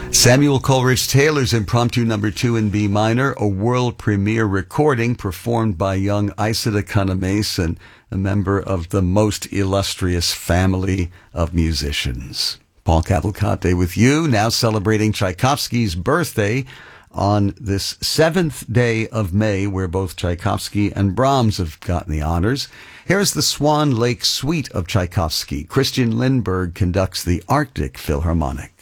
Samuel Coleridge Taylor's Impromptu Number 2 in B minor, a world premiere recording performed by young Isida Cunnamason, a member of the most illustrious family of musicians. Paul Cavalcante with you, now celebrating Tchaikovsky's birthday on this 7th day of May, where both Tchaikovsky and Brahms have gotten the honors. Here's the Swan Lake Suite of Tchaikovsky. Christian Lindbergh conducts the Arctic Philharmonic.